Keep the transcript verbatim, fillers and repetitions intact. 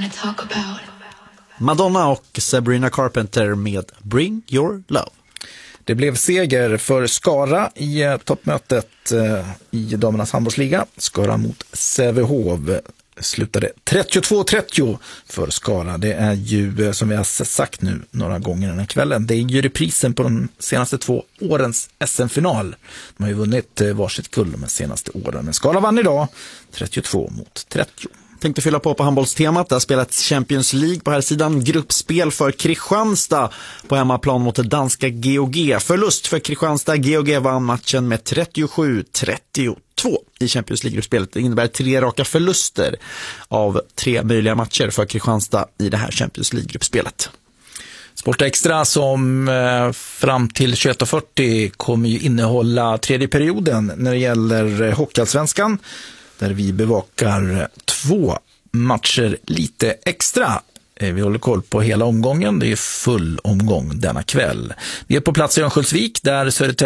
talk about. Madonna och Sabrina Carpenter med Bring Your Love. Det blev seger för Skara i toppmötet i damernas handbollsliga. Skara mot Sävehof slutade trettiotvå trettio för Skara. Det är ju, som vi har sagt nu några gånger den här kvällen, det är ju reprisen på de senaste två årens S M-final. De har ju vunnit varsitt guld de senaste åren. Men Skara vann idag trettiotvå mot trettio. Tänkte fylla på på handbollstemat. Det har spelats Champions League på här sidan. Gruppspel för Kristianstad på hemmaplan mot danska G O G. Förlust för Kristianstad. G O G vann matchen med trettiosju trettiotvå i Champions League-gruppspelet. Det innebär tre raka förluster av tre möjliga matcher för Kristianstad i det här Champions League-gruppspelet. Sport Extra som eh, fram till tjugoett fyrtio kommer ju innehålla tredje perioden när det gäller Hockeyallsvenskan, där vi bevakar två matcher lite extra. Vi håller koll på hela omgången. Det är full omgång denna kväll. Vi är på plats i Örnsköldsvik där Södertälje